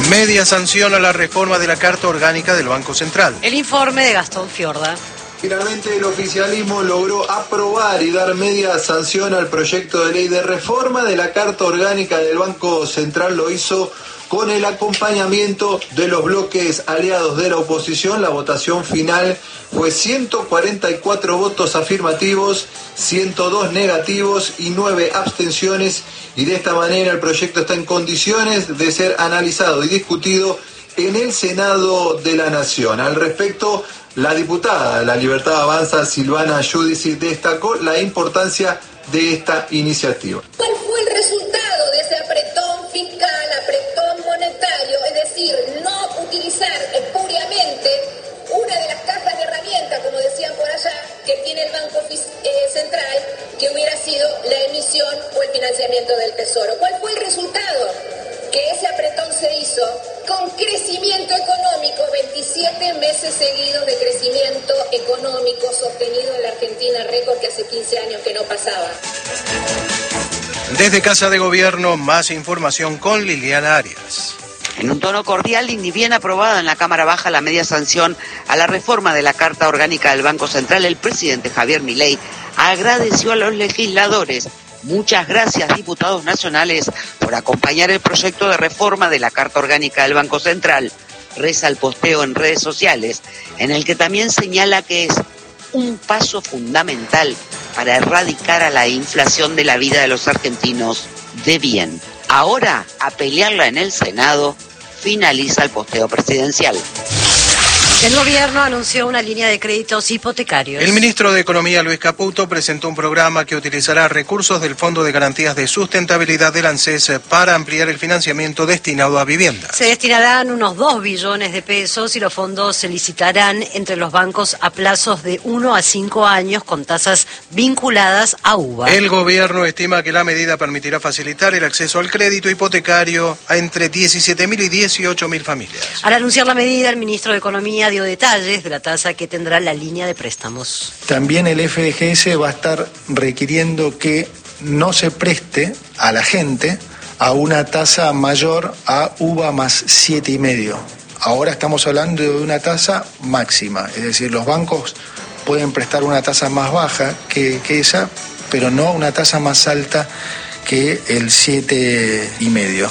Media sanción a la reforma de la Carta Orgánica del Banco Central. El informe de Gastón Fiorda. Finalmente el oficialismo logró aprobar y dar media sanción al proyecto de ley de reforma de la Carta Orgánica del Banco Central. Lo hizo con el acompañamiento de los bloques aliados de la oposición. La votación final fue 144 votos afirmativos, 102 negativos y 9 abstenciones. Y de esta manera el proyecto está en condiciones de ser analizado y discutido en el Senado de la Nación. Al respecto, la diputada de La Libertad Avanza, Silvana Giudici, destacó la importancia de esta iniciativa. ¿Cuál fue el resultado de ese apretón fiscal, apretón monetario? Es decir, no utilizar espuriamente una de las cajas de herramientas, como decían por allá, que tiene el Banco Central, que hubiera sido la emisión o el financiamiento del Tesoro. ¿Cuál fue el resultado? Que ese apretón se hizo con crecimiento económico, 27 meses seguidos de crecimiento económico sostenido en la Argentina, récord que hace 15 años que no pasaba. Desde Casa de Gobierno, más información con Liliana Arias. En un tono cordial y ni bien aprobada en la Cámara Baja la media sanción a la reforma de la Carta Orgánica del Banco Central, el presidente Javier Milei agradeció a los legisladores. Muchas gracias, diputados nacionales, por acompañar el proyecto de reforma de la Carta Orgánica del Banco Central. Reza el posteo en redes sociales, en el que también señala que es un paso fundamental para erradicar a la inflación de la vida de los argentinos de bien. Ahora, a pelearla en el Senado, finaliza el posteo presidencial. El gobierno anunció una línea de créditos hipotecarios. El ministro de Economía, Luis Caputo, presentó un programa que utilizará recursos del Fondo de Garantías de Sustentabilidad del ANSES para ampliar el financiamiento destinado a vivienda. Se destinarán unos 2 billones de pesos y los fondos se licitarán entre los bancos a plazos de 1 a 5 años con tasas vinculadas a UVA. El gobierno estima que la medida permitirá facilitar el acceso al crédito hipotecario a entre 17.000 y 18.000 familias. Al anunciar la medida, el ministro de Economía dio detalles de la tasa que tendrá la línea de préstamos. También el FGS va a estar requiriendo que no se preste a la gente a una tasa mayor a UVA más 7,5. Ahora estamos hablando de una tasa máxima, es decir, los bancos pueden prestar una tasa más baja que esa, pero no una tasa más alta que el 7,5.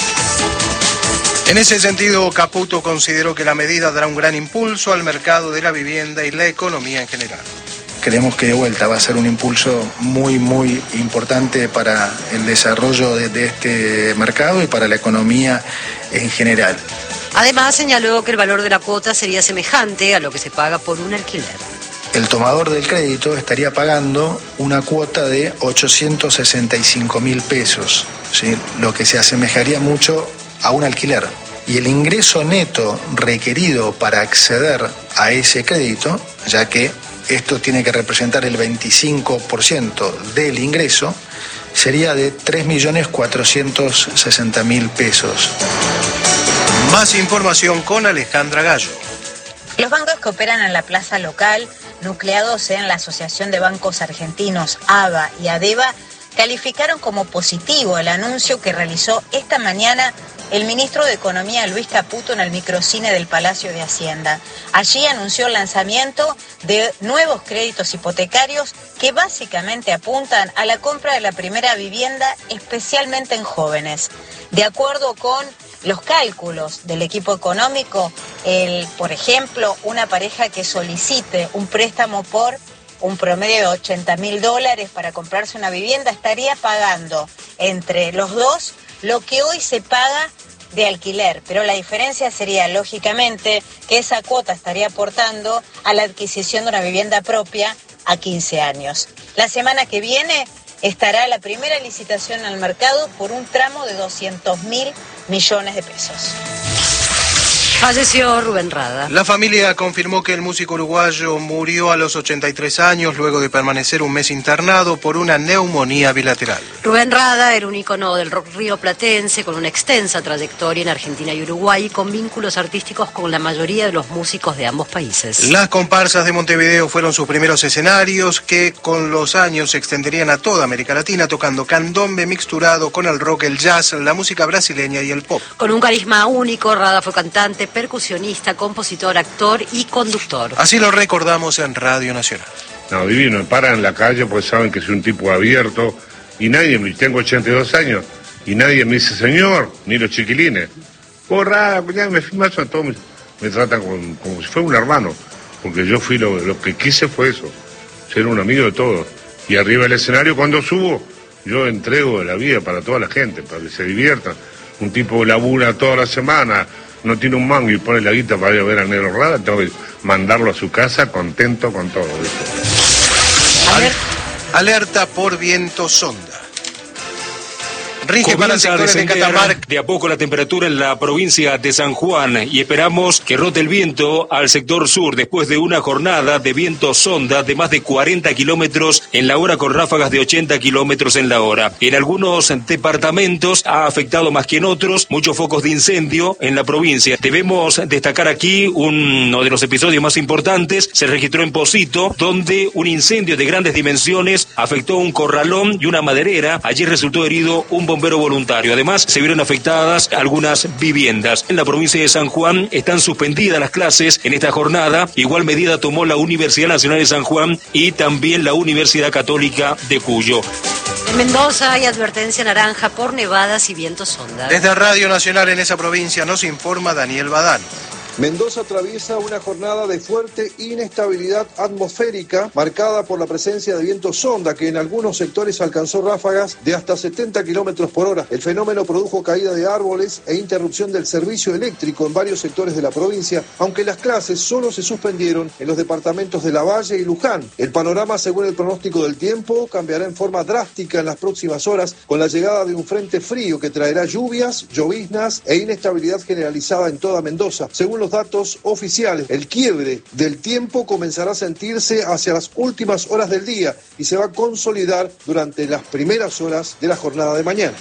En ese sentido, Caputo consideró que la medida dará un gran impulso al mercado de la vivienda y la economía en general. Creemos que de vuelta va a ser un impulso muy, muy importante para el desarrollo de este mercado y para la economía en general. Además, señaló que el valor de la cuota sería semejante a lo que se paga por un alquiler. El tomador del crédito estaría pagando una cuota de 865.000 pesos, ¿sí? Lo que se asemejaría mucho a un alquiler. Y el ingreso neto requerido para acceder a ese crédito, ya que esto tiene que representar el 25% del ingreso, sería de 3.460.000 pesos. Más información con Alejandra Gallo. Los bancos que operan en la plaza local, nucleados en la Asociación de Bancos Argentinos, ABA y ADEBA, calificaron como positivo el anuncio que realizó esta mañana el ministro de Economía, Luis Caputo, en el microcine del Palacio de Hacienda. Allí anunció el lanzamiento de nuevos créditos hipotecarios que básicamente apuntan a la compra de la primera vivienda, especialmente en jóvenes. De acuerdo con los cálculos del equipo económico, por ejemplo, una pareja que solicite un préstamo por un promedio de $80.000 para comprarse una vivienda estaría pagando entre los dos lo que hoy se paga de alquiler, pero la diferencia sería, lógicamente, que esa cuota estaría aportando a la adquisición de una vivienda propia a 15 años. La semana que viene estará la primera licitación al mercado por un tramo de 200.000 millones de pesos. Falleció Rubén Rada. La familia confirmó que el músico uruguayo murió a los 83 años luego de permanecer un mes internado por una neumonía bilateral. Rubén Rada era un ícono del rock rioplatense con una extensa trayectoria en Argentina y Uruguay y con vínculos artísticos con la mayoría de los músicos de ambos países. Las comparsas de Montevideo fueron sus primeros escenarios que con los años se extenderían a toda América Latina tocando candombe mixturado con el rock, el jazz, la música brasileña y el pop. Con un carisma único, Rada fue cantante, percusionista, compositor, actor y conductor. Así lo recordamos en Radio Nacional. No, divino, me paran en la calle porque saben que soy un tipo abierto y nadie, tengo 82 años y nadie me dice señor, ni los chiquilines. Porra, ya me filmas a todos, me tratan como si fuera un hermano, porque yo fui lo que quise fue eso, ser un amigo de todos. Y arriba del escenario cuando subo, yo entrego la vida para toda la gente, para que se diviertan. Un tipo labura toda la semana, no tiene un mango y pone la guita para ir a ver a Negro Rada, tengo que mandarlo a su casa contento con todo eso. Alerta por viento sonda. Rige para sectores de Catamarca. De a poco la temperatura en la provincia de San Juan y esperamos que rote el viento al sector sur después de una jornada de viento sonda de más de 40 kilómetros en la hora con ráfagas de 80 kilómetros en la hora. En algunos departamentos ha afectado más que en otros muchos focos de incendio en la provincia. Debemos destacar aquí uno de los episodios más importantes. Se registró en Pocito, donde un incendio de grandes dimensiones afectó un corralón y una maderera. Allí resultó herido un bombero voluntario. Además, se vieron afectadas algunas viviendas. En la provincia de San Juan están suspendidas las clases en esta jornada. Igual medida tomó la Universidad Nacional de San Juan y también la Universidad Católica de Cuyo. En Mendoza hay advertencia naranja por nevadas y vientos sonda. Desde Radio Nacional en esa provincia nos informa Daniel Badano. Mendoza atraviesa una jornada de fuerte inestabilidad atmosférica marcada por la presencia de viento sonda que en algunos sectores alcanzó ráfagas de hasta 70 kilómetros por hora. El fenómeno produjo caída de árboles e interrupción del servicio eléctrico en varios sectores de la provincia, aunque las clases solo se suspendieron en los departamentos de Lavalle y Luján. El panorama, según el pronóstico del tiempo, cambiará en forma drástica en las próximas horas con la llegada de un frente frío que traerá lluvias, lloviznas e inestabilidad generalizada en toda Mendoza. Según los datos oficiales, el quiebre del tiempo comenzará a sentirse hacia las últimas horas del día y se va a consolidar durante las primeras horas de la jornada de mañana.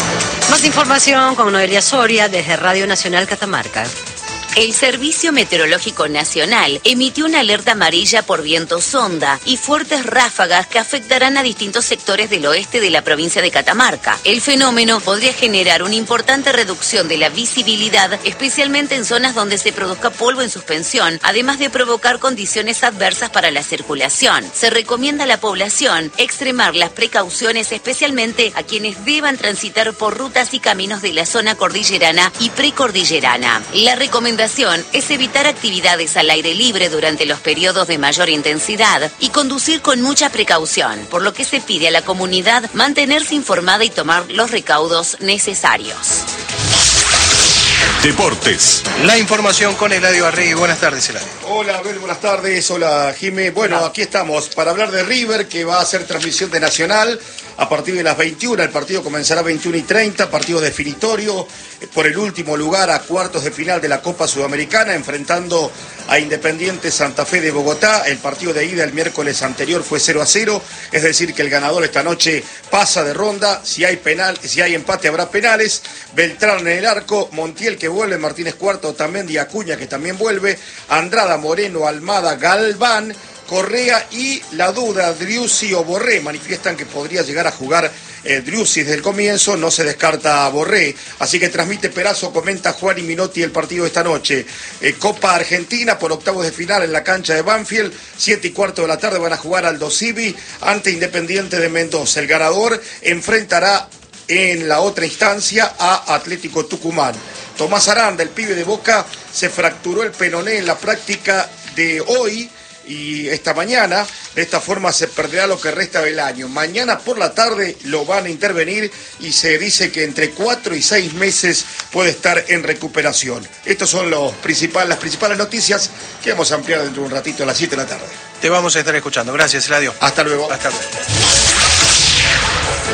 Más información con Noelia Soria desde Radio Nacional Catamarca. El Servicio Meteorológico Nacional emitió una alerta amarilla por viento sonda y fuertes ráfagas que afectarán a distintos sectores del oeste de la provincia de Catamarca. El fenómeno podría generar una importante reducción de la visibilidad, especialmente en zonas donde se produzca polvo en suspensión, además de provocar condiciones adversas para la circulación. Se recomienda a la población extremar las precauciones, especialmente a quienes deban transitar por rutas y caminos de la zona cordillerana y precordillerana. La recomendación es evitar actividades al aire libre durante los periodos de mayor intensidad y conducir con mucha precaución, por lo que se pide a la comunidad mantenerse informada y tomar los recaudos necesarios. Deportes. La información con Eladio Arregui. Buenas tardes, Eladio. Hola, Abel, buenas tardes. Hola, Jimé. Bueno, aquí estamos para hablar de River, que va a hacer transmisión de Nacional a partir de las 21. El partido comenzará 21:30, partido definitorio por el último lugar a cuartos de final de la Copa Sudamericana, enfrentando a Independiente Santa Fe de Bogotá. El partido de ida el miércoles anterior fue 0-0, es decir que el ganador esta noche pasa de ronda. Si hay empate habrá penales. Beltrán en el arco, Montiel que vuelve, Martínez Cuarto también, y Acuña que también vuelve, Andrada, Moreno, Almada, Galván, Correa y la duda, Driussi o Borré. Manifiestan que podría llegar a jugar Driussi desde el comienzo, no se descarta a Borré. Así que transmite Perazo, comenta Juan y Minotti el partido de esta noche. Copa Argentina por octavos de final en la cancha de Banfield, 7:15 de la tarde van a jugar Aldo Civi ante Independiente de Mendoza. El ganador enfrentará en la otra instancia a Atlético Tucumán. Tomás Aranda, el pibe de Boca, se fracturó el peroné en la práctica de hoy y esta mañana. De esta forma se perderá lo que resta del año. Mañana por la tarde lo van a intervenir y se dice que entre 4 y 6 meses puede estar en recuperación. Estas son las principales noticias que vamos a ampliar dentro de un ratito a las 7 de la tarde. Te vamos a estar escuchando. Gracias, Eladio. Hasta luego. Hasta luego.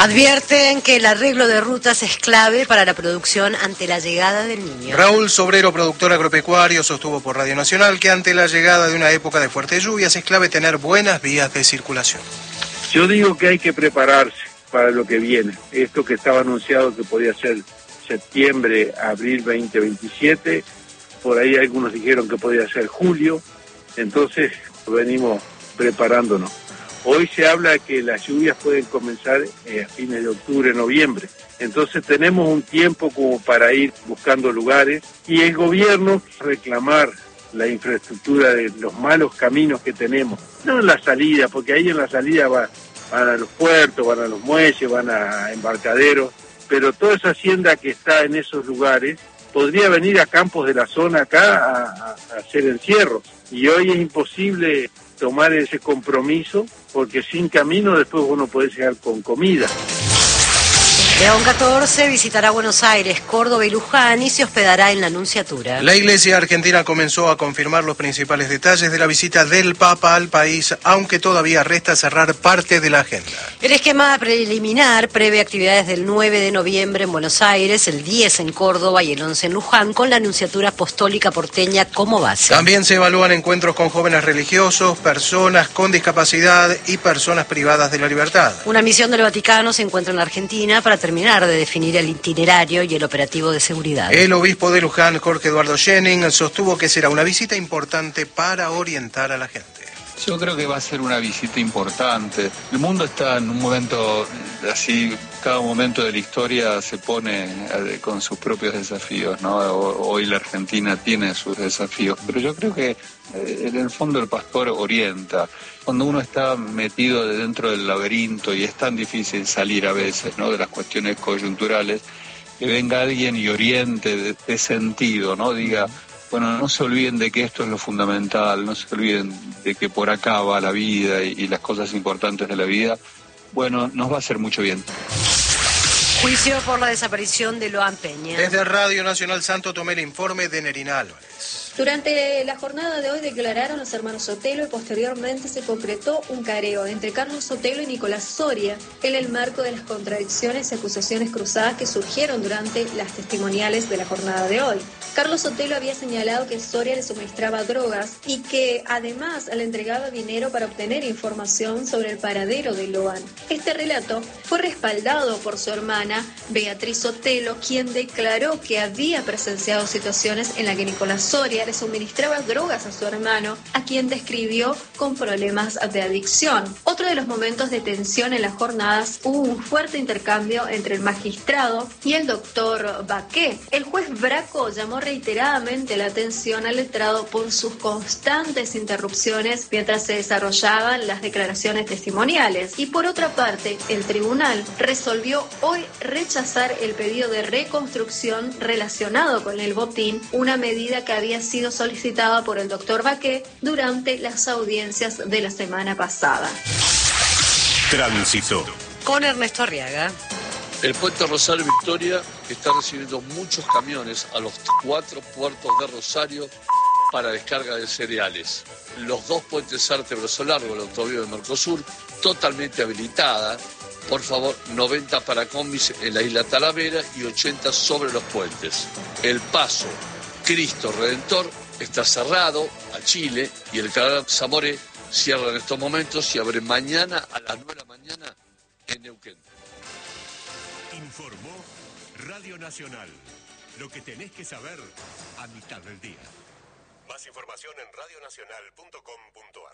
Advierten que el arreglo de rutas es clave para la producción ante la llegada del niño. Raúl Sobrero, productor agropecuario, sostuvo por Radio Nacional que ante la llegada de una época de fuertes lluvias es clave tener buenas vías de circulación. Yo digo que hay que prepararse para lo que viene. Esto que estaba anunciado que podía ser septiembre, abril 2027, por ahí algunos dijeron que podía ser julio, entonces venimos preparándonos. Hoy se habla que las lluvias pueden comenzar a fines de octubre, noviembre. Entonces tenemos un tiempo como para ir buscando lugares y el gobierno reclamar la infraestructura de los malos caminos que tenemos. No en la salida, porque ahí en la salida van a los puertos, van a los muelles, van a embarcaderos, pero toda esa hacienda que está en esos lugares podría venir a campos de la zona acá a hacer encierros. Y hoy es imposible tomar ese compromiso porque sin camino después uno puede llegar con comida. León XIV visitará Buenos Aires, Córdoba y Luján y se hospedará en la Nunciatura. La Iglesia Argentina comenzó a confirmar los principales detalles de la visita del Papa al país, aunque todavía resta cerrar parte de la agenda. El esquema preliminar prevé actividades del 9 de noviembre en Buenos Aires, el 10 en Córdoba y el 11 en Luján, con la Nunciatura Apostólica porteña como base. También se evalúan encuentros con jóvenes religiosos, personas con discapacidad y personas privadas de la libertad. Una misión del Vaticano se encuentra en la Argentina para terminar de definir el itinerario y el operativo de seguridad. El obispo de Luján, Jorge Eduardo Schenning, sostuvo que será una visita importante para orientar a la gente. Yo creo que va a ser una visita importante. El mundo está en un momento así, cada momento de la historia se pone con sus propios desafíos, ¿no? Hoy la Argentina tiene sus desafíos, pero yo creo que en el fondo el pastor orienta. Cuando uno está metido dentro del laberinto y es tan difícil salir a veces, ¿no?, de las cuestiones coyunturales, que venga alguien y oriente de sentido, ¿no? Diga, bueno, no se olviden de que esto es lo fundamental, no se olviden de que por acá va la vida y las cosas importantes de la vida. Bueno, nos va a hacer mucho bien. Juicio por la desaparición de Loan Peña. Desde Radio Nacional Santo Tomé el informe de Nerina Álvarez. Durante la jornada de hoy declararon los hermanos Sotelo y posteriormente se concretó un careo entre Carlos Sotelo y Nicolás Soria en el marco de las contradicciones y acusaciones cruzadas que surgieron durante las testimoniales de la jornada de hoy. Carlos Sotelo había señalado que Soria le suministraba drogas y que además le entregaba dinero para obtener información sobre el paradero de Loan. Este relato fue respaldado por su hermana Beatriz Sotelo, quien declaró que había presenciado situaciones en las que Nicolás Soria le suministraba drogas a su hermano, a quien describió con problemas de adicción. Otro de los momentos de tensión en las jornadas, hubo un fuerte intercambio entre el magistrado y el doctor Baqué. El juez Braco llamó reiteradamente la atención al letrado por sus constantes interrupciones mientras se desarrollaban las declaraciones testimoniales. Y por otra parte, el tribunal resolvió hoy rechazar el pedido de reconstrucción relacionado con el botín, una medida que había sido solicitada por el doctor Baqué durante las audiencias de la semana pasada. Tránsito. Con Ernesto Arriaga. El puente Rosario Victoria está recibiendo muchos camiones a los 4 puertos de Rosario para descarga de cereales. Los 2 puentes Artebros o Largo, la autovía del Mercosur, totalmente habilitada. Por favor, 90 para combis en la isla Talavera y 80 sobre los puentes. El paso Cristo Redentor está cerrado a Chile y el canal Zamoré cierra en estos momentos y abre mañana a las 9 de la mañana en Neuquén. Informó Radio Nacional. Lo que tenés que saber a mitad del día. Más información en radionacional.com.ar.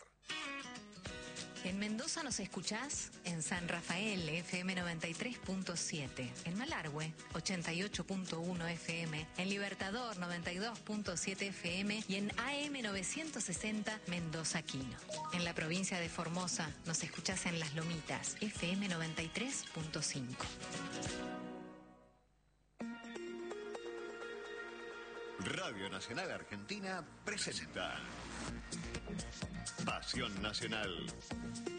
En Mendoza nos escuchás en San Rafael, FM 93.7, en Malargüe, 88.1 FM, en Libertador, 92.7 FM y en AM 960 Mendoza Quino. En la provincia de Formosa nos escuchás en Las Lomitas, FM 93.5. Radio Nacional Argentina presenta Pasión Nacional.